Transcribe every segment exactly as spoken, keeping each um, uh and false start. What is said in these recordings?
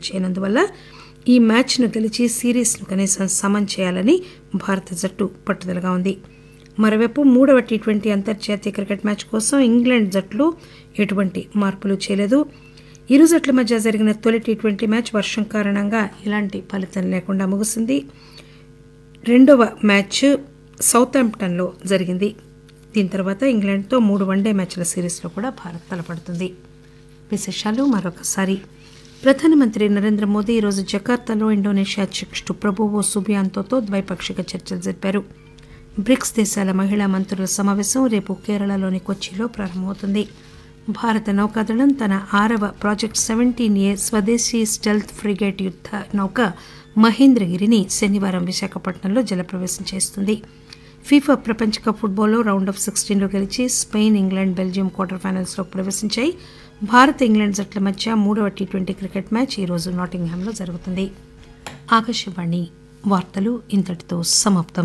చేయనందువల్ల ఈ మ్యాచ్ను గెలిచి సిరీస్ను కనీసం సమన్ చేయాలని భారత జట్టు పట్టుదలగా ఉంది. మరోవైపు మూడవ టీ ట్వంటీ అంతర్జాతీయ క్రికెట్ మ్యాచ్ కోసం ఇంగ్లాండ్ జట్లు ఎటువంటి మార్పులు చేయలేదు. ఇరు జట్ల మధ్య జరిగిన తొలి టీ ట్వంటీ మ్యాచ్ వర్షం కారణంగా ఎలాంటి ఫలితం లేకుండా ముగిసింది. రెండవ మ్యాచ్ సౌతాంప్టన్లో జరిగింది. దీని తర్వాత ఇంగ్లాండ్తో మూడు వన్డే మ్యాచ్ల సిరీస్లో కూడా భారత్ తలపడుతుంది. విశేషాలు మరొకసారి. ప్రధానమంత్రి నరేంద్ర మోదీ ఈరోజు జకార్తాలో ఇండోనేషియా అధ్యక్షుడు ప్రభువో సుబియాంతోతో ద్వైపాక్షిక చర్చలు జరిపారు. బ్రిక్స్ దేశాల మహిళా మంత్రుల సమావేశం రేపు కేరళలోని కొచ్చిలో ప్రారంభమవుతుంది. భారత నౌకాదళం తన ఆరవ ప్రాజెక్ట్ సెవెంటీన్ ఏ స్వదేశీ స్టెల్త్ ఫ్రిగేట్ యుద్ధ నౌక మహేంద్రగిరిని శనివారం విశాఖపట్నంలో జలప్రవేశం చేస్తుంది. ఫీఫా ప్రపంచ కప్ ఫుట్బాల్లో రౌండ్ ఆఫ్ సిక్స్టీన్లో గెలిచి Spain, England, Belgium quarter ఫైనల్స్లోకి ప్రవేశించాయి. Bharat, England జట్ల మధ్య మూడవ టీ ట్వంటీ క్రికెట్ మ్యాచ్ ఈరోజు నాటింగ్హామ్లో జరుగుతుంది. ఆకాశవాణి వార్తలు ఇంతటితో సమాప్తం.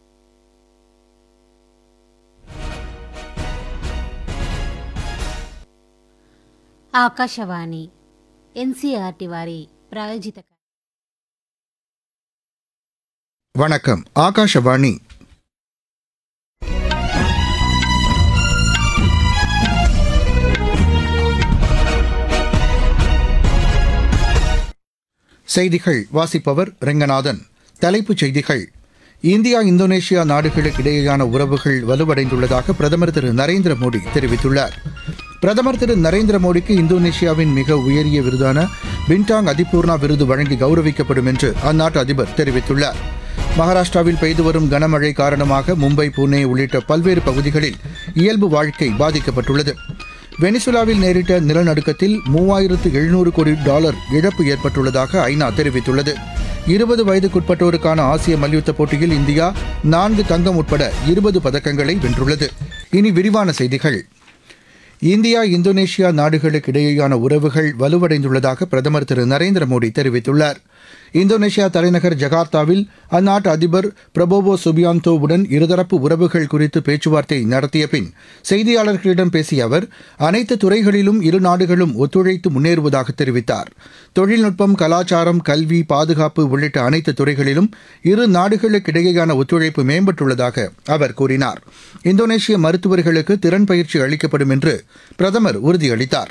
ఆకాశవాణి ఎన్సీఆర్టీ వారి ప్రాయోజిత வணக்கம். ஆகாஷவாணி. செய்திகள் வாசிப்பவர் ரெங்கநாதன். தலைப்புச் செய்திகள். இந்தியா இந்தோனேஷியா நாடுகளுக்கு இடையேயான உறவுகள் வலுவடைந்துள்ளதாக பிரதமர் திரு நரேந்திர மோடி தெரிவித்துள்ளார். பிரதமர் திரு நரேந்திர மோடிக்கு இந்தோனேஷியாவின் மிக உயரிய விருதான பின்டாங் அதிபூர்ணா விருது வழங்கி கௌரவிக்கப்படும் என்று அந்நாட்டு அதிபர் தெரிவித்துள்ளார். மகாராஷ்டிராவில் பெய்து வரும் கனமழை காரணமாக மும்பை, புனே உள்ளிட்ட பல்வேறு பகுதிகளில் இயல்பு வாழ்க்கை பாதிக்கப்பட்டுள்ளது. வெனிசுலாவில் நேரிட்ட நிலநடுக்கத்தில் மூவாயிரத்து எழுநூறு கோடி டாலர் இழப்பு ஏற்பட்டுள்ளதாக ஐநா தெரிவித்துள்ளது. இருபது வயதுக்குட்பட்டோருக்கான ஆசிய மல்யுத்த போட்டியில் இந்தியா நான்கு தங்கம் உட்பட இருபது பதக்கங்களை வென்றுள்ளது. இனி விரிவான செய்திகள். இந்தியா இந்தோனேஷியா நாடுகளுக்கு இடையேயான உறவுகள் வலுவடைந்துள்ளதாக பிரதமர் திரு நரேந்திர மோடி தெரிவித்துள்ளார். இந்தோனேஷியா தலைநகர் ஜகார்த்தாவில் அந்நாட்டு அதிபர் பிரபோவோ சுபியாந்தோவுடன் இருதரப்பு உறவுகள் குறித்து பேச்சுவார்த்தை நடத்திய பின் செய்தியாளர்களிடம் பேசிய அவர் அனைத்து துறைகளிலும் இரு நாடுகளும் ஒத்துழைத்து முன்னேறுவதாக தெரிவித்தார். தொழில்நுட்பம், கலாச்சாரம், கல்வி, பாதுகாப்பு உள்ளிட்ட அனைத்து துறைகளிலும் இரு நாடுகளுக்கு இடையேயான ஒத்துழைப்பு மேம்பட்டுள்ளதாக அவர் கூறினார். இந்தோனேஷிய மருத்துவர்களுக்கு திறன் பயிற்சி அளிக்கப்படும் என்று பிரதமர் உறுதியளித்தார்.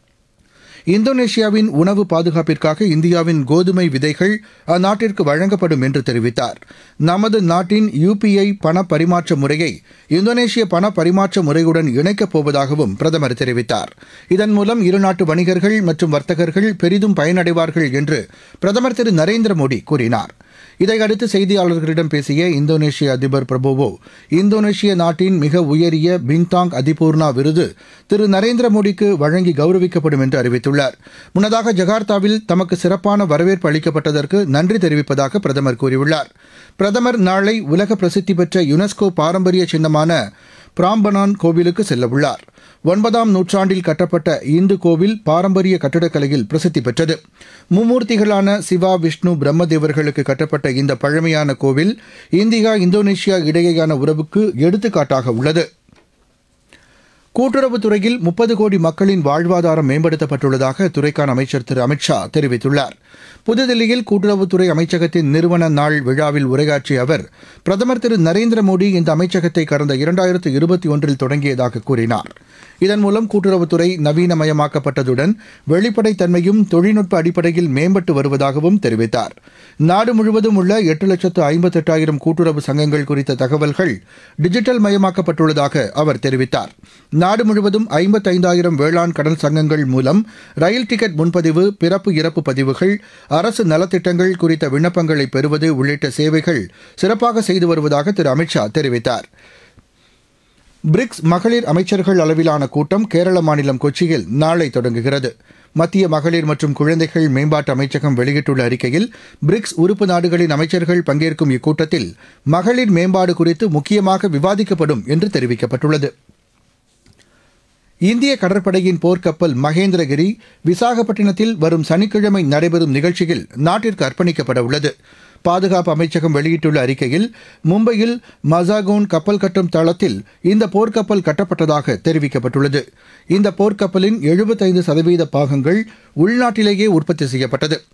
இந்தோனேஷியாவின் உணவு பாதுகாப்பிற்காக இந்தியாவின் கோதுமை விதைகள் அந்நாட்டிற்கு வழங்கப்படும் என்று தெரிவித்தார். நமது நாட்டின் யுபிஐ பண பரிமாற்ற முறையை இந்தோனேஷிய பண பரிமாற்ற முறையுடன் இணைக்கப் போவதாகவும் பிரதமர் தெரிவித்தார். இதன் மூலம் இருநாட்டு வணிகர்கள் மற்றும் வர்த்தகர்கள் பெரிதும் பயனடைவார்கள் என்று பிரதமர் திரு நரேந்திர மோடி கூறினார். இதையடுத்து செய்தியாளர்களிடம் பேசிய இந்தோனேஷிய அதிபர் பிரபோவோ இந்தோனேஷிய நாட்டின் மிக உயரிய பின்தாங் அதிபூர்ணா விருது திரு நரேந்திர மோடிக்கு வழங்கி கௌரவிக்கப்படும் என்று அறிவித்துள்ளார். முன்னதாக ஜகார்த்தாவில் தமக்கு சிறப்பான வரவேற்பு அளிக்கப்பட்டதற்கு நன்றி தெரிவிப்பதாக பிரதமர் கூறியுள்ளார். பிரதமர் நாளை உலக பிரசித்தி பெற்ற யுனெஸ்கோ பாரம்பரிய சின்னமான பிராம்பனான் கோவிலுக்கு செல்லவுள்ளார். ஒன்பதாம் நூற்றாண்டில் கட்டப்பட்ட இந்து கோவில் பாரம்பரிய கட்டடக்கலையில் பிரசித்தி பெற்றது. மும்மூர்த்திகளான சிவா, விஷ்ணு, பிரம்மதேவர்களுக்கு கட்டப்பட்ட இந்த பழமையான கோவில் இந்தியா இந்தோனேஷியா இடையேயான உறவுக்கு எடுத்துக்காட்டாக உள்ளது. கூட்டுறவுத்துறையில் முப்பது கோடி மக்களின் வாழ்வாதாரம் மேம்படுத்தப்பட்டுள்ளதாக அத்துறைக்கான அமைச்சர் திரு அமித்ஷா தெரிவித்துள்ளார். புதுதில்லியில் கூட்டுறவுத்துறை அமைச்சகத்தின் நிறுவன நாள் விழாவில் உரையாற்றிய அவர் பிரதமர் திரு நரேந்திர மோடி இந்த அமைச்சகத்தை கடந்த இரண்டாயிரத்து இருபத்தி ஒன்றில் தொடங்கியதாக கூறினார். இதன் மூலம் கூட்டுறவுத்துறை நவீனமயமாக்கப்பட்டதுடன் வெளிப்படைத்தன்மையும் தொழில்நுட்ப அடிப்படையில் மேம்பட்டு வருவதாகவும் தெரிவித்தார். நாடு முழுவதும் உள்ள எட்டு லட்சத்து ஐம்பத்தெட்டாயிரம் கூட்டுறவு சங்கங்கள் குறித்த தகவல்கள் டிஜிட்டல் மயமாக்கப்பட்டுள்ளதாக அவர் தெரிவித்தார். நாடு முழுவதும் ஐம்பத்தைந்தாயிரம் வேளாண் கடன் சங்கங்கள் மூலம் ரயில் டிக்கெட் முன்பதிவு, பிறப்பு இறப்பு பதிவுகள், அரசு நலத்திட்டங்கள் குறித்த விண்ணப்பங்களை பெறுவது உள்ளிட்ட சேவைகள் சிறப்பாக செய்து வருவதாக திரு அமித்ஷா தெரிவித்தார். பிரிக்ஸ் மகளிர் அமைச்சர்கள் அளவிலான கூட்டம் கேரள மாநிலம் கொச்சியில் நாளை தொடங்குகிறது. மத்திய மகளிர் மற்றும் குழந்தைகள் மேம்பாட்டு அமைச்சகம் வெளியிட்டுள்ள அறிக்கையில் பிரிக்ஸ் உறுப்பு நாடுகளின் அமைச்சர்கள் பங்கேற்கும் இக்கூட்டத்தில் மகளிர் மேம்பாடு குறித்து முக்கியமாக விவாதிக்கப்படும் என்று தெரிவிக்கப்பட்டுள்ளது. இந்திய கடற்படையின் போர்க்கப்பல் மகேந்திரகிரி விசாகப்பட்டினத்தில் வரும் சனிக்கிழமை நடைபெறும் நிகழ்ச்சியில் நாட்டிற்கு அர்ப்பணிக்கப்பட உள்ளது. பாதுகாப்பு அமைச்சகம் வெளியிட்டுள்ள அறிக்கையில் மும்பையில் மசாகோன் கப்பல் கட்டும் தளத்தில் இந்த போர்க்கப்பல் கட்டப்பட்டதாக தெரிவிக்கப்பட்டுள்ளது. இந்த போர்க்கப்பலின் எழுபத்தைந்து சதவீத பாகங்கள் உள்நாட்டிலேயே உற்பத்தி செய்யப்பட்டது.